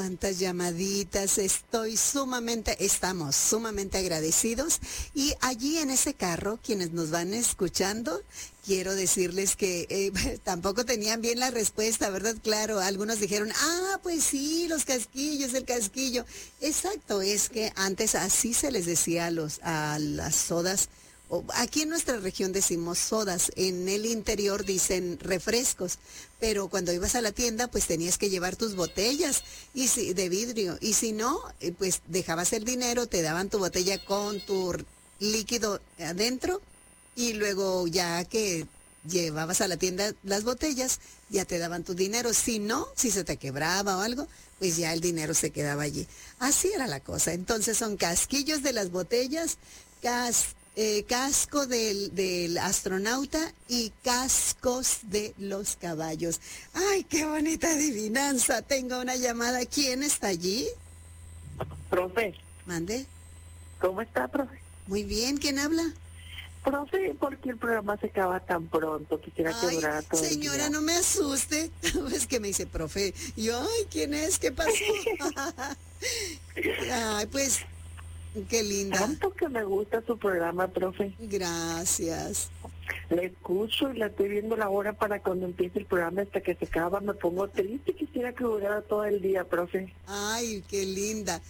cuántas llamaditas. Estamos sumamente agradecidos. Y allí en ese carro, quienes nos van escuchando, quiero decirles que tampoco tenían bien la respuesta, ¿verdad? Claro, algunos dijeron, pues sí, los casquillos, el casquillo. Exacto, es que antes así se les decía a las sodas. Aquí en nuestra región decimos sodas, en el interior dicen refrescos, pero cuando ibas a la tienda pues tenías que llevar tus botellas de vidrio, y si no, pues dejabas el dinero, te daban tu botella con tu líquido adentro, y luego ya que llevabas a la tienda las botellas, ya te daban tu dinero. Si no, si se te quebraba o algo, pues ya el dinero se quedaba allí. Así era la cosa. Entonces son casquillos de las botellas, casco del astronauta y cascos de los caballos. ¡Ay, qué bonita adivinanza! Tengo una llamada. ¿Quién está allí? Profe, Mande. ¿cómo está, profe? Muy bien, ¿quién habla? Profe, ¿por qué el programa se acaba tan pronto? Quisiera que Ay, durara todo el señora, día. no me asuste. Es que me dice, profe. Y yo, ay, ¿quién es? ¿Qué pasó? Ay, pues, qué linda. Tanto que me gusta su programa, profe. Gracias. Le escucho y la estoy viendo la hora para cuando empiece el programa hasta que se acaba. Me pongo triste, quisiera que durara todo el día, profe. Ay, qué linda.